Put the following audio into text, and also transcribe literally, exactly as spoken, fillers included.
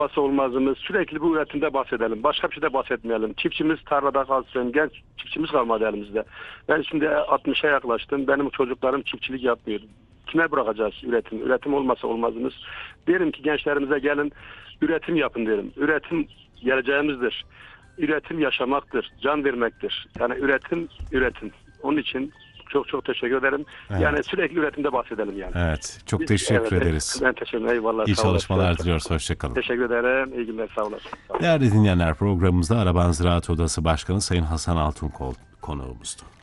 olmazsa olmazımız sürekli bu üretimde bahsedelim. Başka bir şeyde bahsetmeyelim. Çiftçimiz tarlada kalsın. Genç çiftçimiz kalmadı elimizde. Ben şimdi altmışa yaklaştım. Benim çocuklarım çiftçilik yapmıyor. Kime bırakacağız üretim? Üretim olmasa olmazımız. Derim ki gençlerimize gelin üretim yapın derim. Üretim geleceğimizdir. Üretim yaşamaktır. Can vermektir. Yani üretim üretim. Onun için çok çok teşekkür ederim. Evet. Yani sürekli üretimde bahsedelim yani. Evet. Çok Biz, teşekkür evet, ederiz. Ben teşekkür ederim. Eyvallah. İyi çalışmalar olasın. Diliyoruz. Hoşçakalın. Teşekkür ederim. İyi günler. Sağ olasın. Sağ olasın. Değerli dinleyenler, programımızda Araban Ziraat Odası Başkanı Sayın Hasan Altunkol konuğumuzdu.